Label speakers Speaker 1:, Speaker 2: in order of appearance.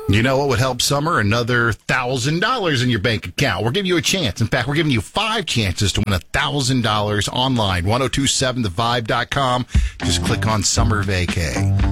Speaker 1: You know what would help summer? Another $1,000 in your bank account. We're giving you a chance. In fact, we're giving you 5 chances to win $1,000 online. 1027thevibe.com. Just click on Summer Vacay.